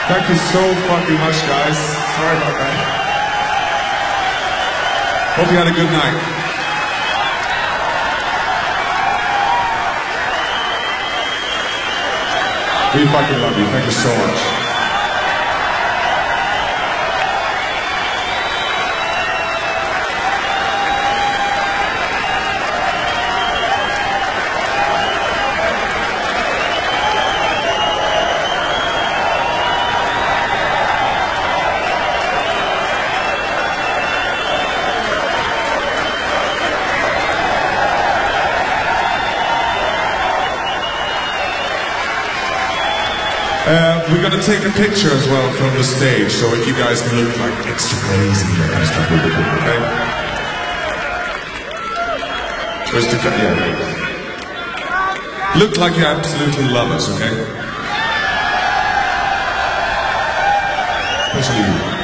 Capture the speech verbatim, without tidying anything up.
Thank you so fucking much, guys. Sorry about that. Hope you had a good night. We fucking love you. Thank you so much. Uh, we're going to take a picture as well from the stage, so if you guys can look like extra crazy and that kind of stuff, we'll be cool, okay? Just to cut, yeah. Look like you absolutely love us, okay? Especially you.